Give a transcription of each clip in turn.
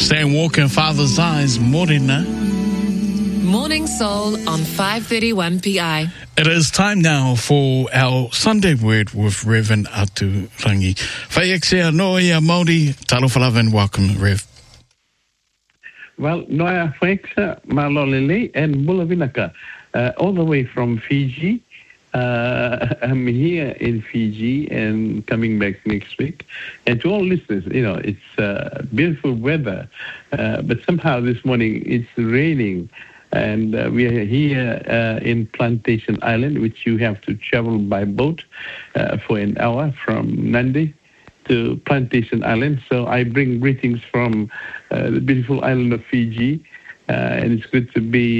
Staying Walking, Father's Eyes, Morena. Morning Soul on 5:31 PI. It is time now for our Sunday Word with Reverend Atu Rangi. Whaiexea noia Māori, talo whalawa and welcome, Rev. Well, noia whaiexea malolele and mula vinaka, all the way from Fiji. I'm here in Fiji and coming back next week. And to all listeners, it's beautiful weather, but somehow this morning it's raining. And we are here in Plantation Island, which you have to travel by boat for an hour from Nandi to Plantation Island. So I bring greetings from the beautiful island of Fiji, and it's good to be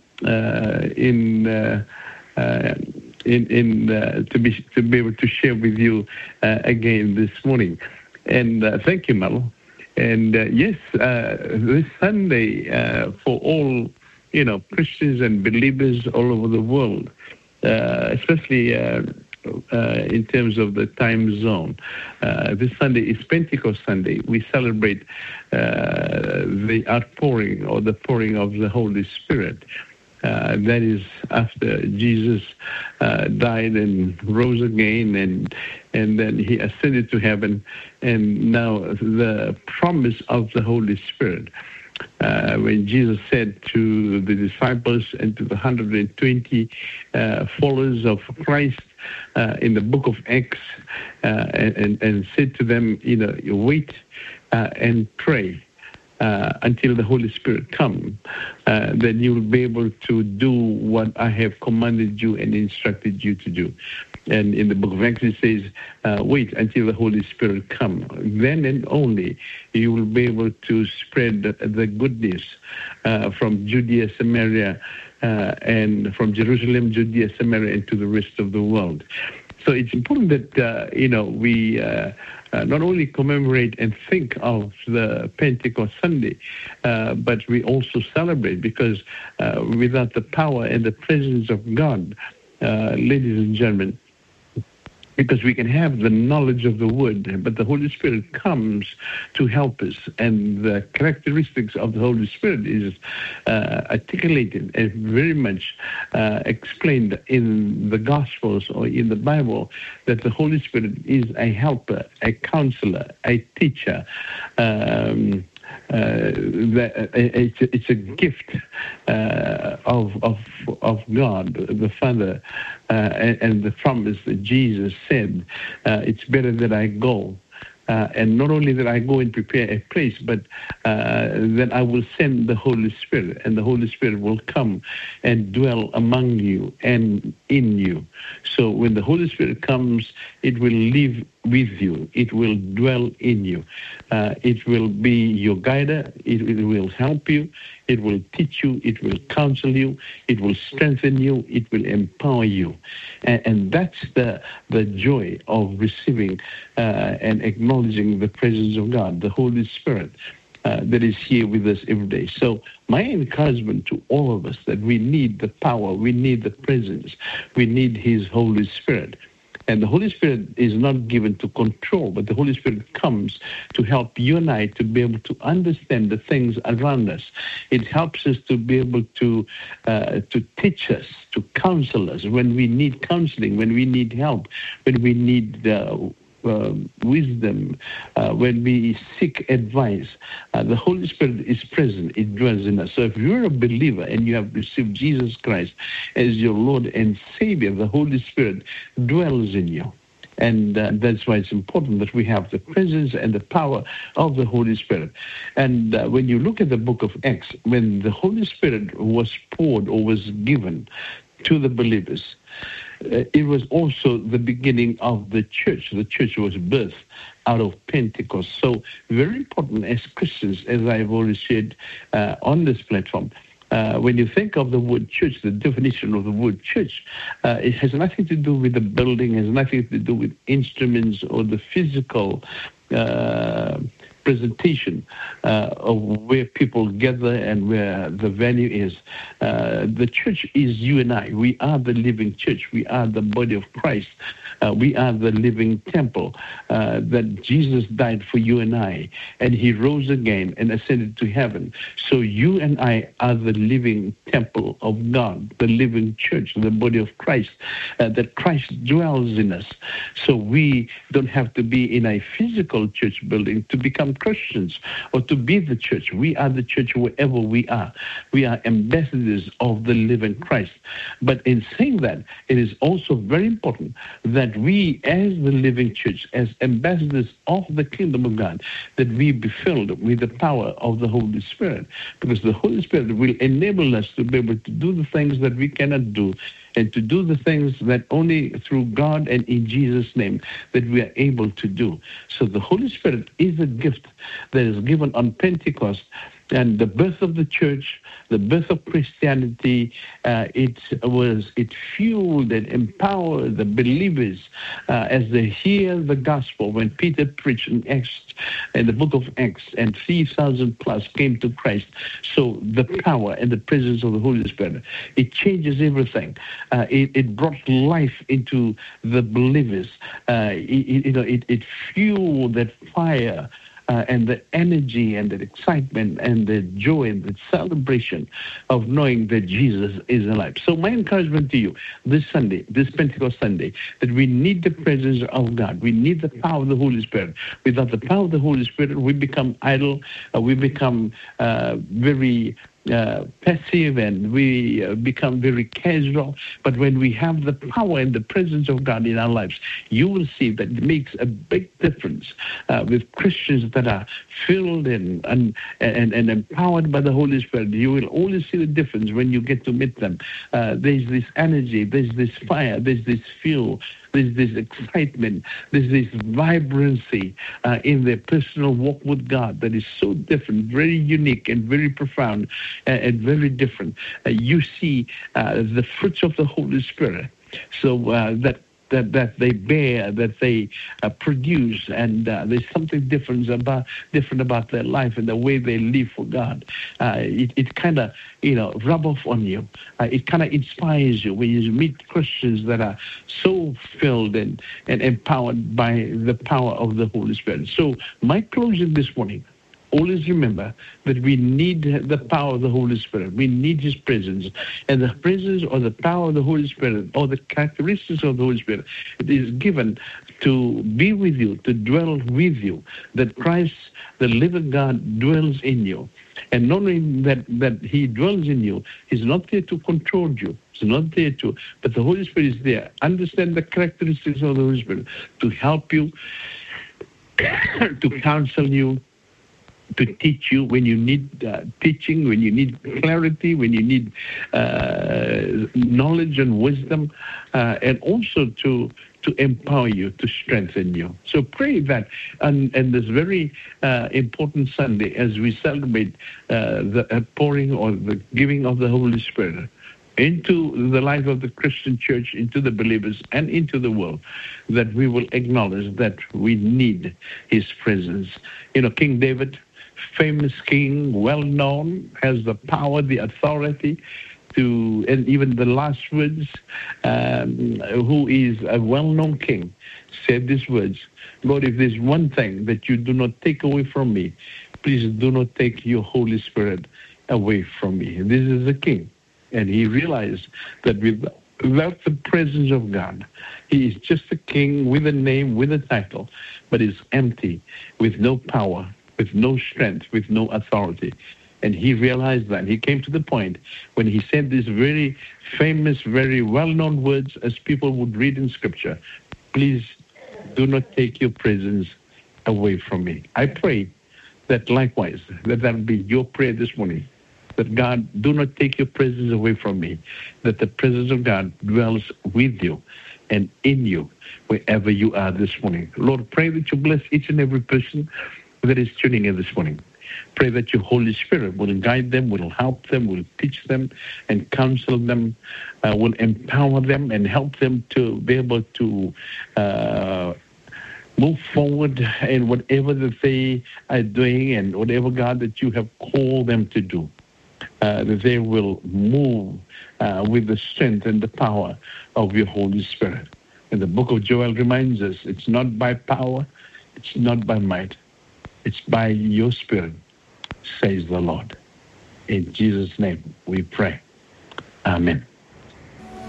to be able to share with you again this morning. And thank you, Malo. And yes, this Sunday for all Christians and believers all over the world, especially in terms of the time zone. This Sunday is Pentecost Sunday. We celebrate the outpouring or the pouring of the Holy Spirit. That is after Jesus died and rose again, and then he ascended to heaven, and now the promise of the Holy Spirit. When Jesus said to the disciples and to the 120 followers of Christ in the book of Acts, and said to them, wait and pray until the Holy Spirit come, then you will be able to do what I have commanded you and instructed you to do. And in the book of Acts it says, wait until the Holy Spirit come. Then and only you will be able to spread the good news from Judea, Samaria, and from Jerusalem, Judea, Samaria, and to the rest of the world. So it's important that, we not only commemorate and think of the Pentecost Sunday, but we also celebrate, because without the power and the presence of God, ladies and gentlemen, because we can have the knowledge of the Word, but the Holy Spirit comes to help us. And the characteristics of the Holy Spirit is articulated and very much explained in the Gospels or in the Bible, that the Holy Spirit is a helper, a counselor, a teacher. It's a gift of God the Father, and the promise that Jesus said, it's better that I go. And not only that I go and prepare a place, but that I will send the Holy Spirit, and the Holy Spirit will come and dwell among you and in you. So when the Holy Spirit comes, it will live with you. It will dwell in you. It will be your guide. It will help you. It will teach you. It will counsel you. It will strengthen you. It will empower you. And that's the joy of receiving and acknowledging the presence of God, the Holy Spirit, that is here with us every day. So my encouragement to all of us, that we need the power, we need the presence, we need His Holy Spirit. And the Holy Spirit is not given to control, but the Holy Spirit comes to help you and I to be able to understand the things around us. It helps us to be able to teach us, to counsel us when we need counseling, when we need help, when we need wisdom, when we seek advice. The Holy Spirit is present. It dwells in us. So if you're a believer and you have received Jesus Christ as your Lord and Savior, the Holy Spirit dwells in you. And that's why it's important that we have the presence and the power of the Holy Spirit. And when you look at the book of Acts, when the Holy Spirit was poured or was given to the believers, it was also the beginning of the church. The church was birthed out of Pentecost. So very important as Christians, as I've already said on this platform, when you think of the word church, the definition of the word church, it has nothing to do with the building, has nothing to do with instruments or the physical presentation of where people gather and where the venue is. The church is you and I. We are the living church. We are the body of Christ. We are the living temple, that Jesus died for you and I, and he rose again and ascended to heaven. So you and I are the living temple of God, the living church, the body of Christ, that Christ dwells in us. So we don't have to be in a physical church building to become Christians or to be the church. We are the church wherever we are. We are ambassadors of the living Christ. But in saying that, it is also very important that we, as the living church, as ambassadors of the kingdom of God, that we be filled with the power of the Holy Spirit, because the Holy Spirit will enable us to be able to do the things that we cannot do, and to do the things that only through God and in Jesus' name that we are able to do. So the Holy Spirit is a gift that is given on Pentecost, and the birth of the church, the birth of Christianity, it fueled and empowered the believers as they hear the gospel. When Peter preached in the book of Acts, and 3,000 plus came to Christ. So the power and the presence of the Holy Spirit, it changes everything. It brought life into the believers. It fueled that fire. And the energy and the excitement and the joy and the celebration of knowing that Jesus is alive. So my encouragement to you this Sunday, this Pentecost Sunday, that we need the presence of God. We need the power of the Holy Spirit. Without the power of the Holy Spirit, we become idle. We become very passive, and we become very casual. But when we have the power and the presence of God in our lives, you will see that it makes a big difference with Christians that are filled and empowered by the Holy Spirit. You will always see the difference when you get to meet them. There's this energy, there's this fire, there's this fuel, there's this excitement, there's this vibrancy in their personal walk with God that is so different, very unique and very profound and very different. You see the fruits of the Holy Spirit. So that they bear, that they produce, and there's something different about their life and the way they live for God. It kind of rub off on you. It kind of inspires you when you meet Christians that are so filled and empowered by the power of the Holy Spirit. So my closing this morning, always remember that we need the power of the Holy Spirit. We need his presence. And the presence or the power of the Holy Spirit, or the characteristics of the Holy Spirit, it is given to be with you, to dwell with you, that Christ, the living God, dwells in you. And not only that he dwells in you, he's not there to control you. He's not there to, but the Holy Spirit is there. Understand the characteristics of the Holy Spirit to help you, to counsel you, to teach you when you need teaching, when you need clarity, when you need knowledge and wisdom, and also to empower you, to strengthen you. So pray that on this very important Sunday, as we celebrate the pouring or the giving of the Holy Spirit into the life of the Christian church, into the believers, and into the world, that we will acknowledge that we need his presence. King David, famous king, well-known, has the power, the authority to, and even the last words, who is a well-known king, said these words: Lord, if there's one thing that you do not take away from me, please do not take your Holy Spirit away from me. And this is the king. And he realized that without the presence of God, he is just a king with a name, with a title, but is empty, with no power, with no strength, with no authority. And he realized that. He came to the point when he said these very famous, very well-known words, as people would read in Scripture: please do not take your presence away from me. I pray that likewise, that will be your prayer this morning, that God, do not take your presence away from me, that the presence of God dwells with you and in you wherever you are this morning. Lord, pray that you bless each and every person that is tuning in this morning. Pray that your Holy Spirit will guide them, will help them, will teach them and counsel them, will empower them and help them to be able to move forward in whatever that they are doing and whatever, God, that you have called them to do. That they will move with the strength and the power of your Holy Spirit. And the book of Joel reminds us, it's not by power, it's not by might, it's by your Spirit, says the Lord. In Jesus' name we pray. Amen.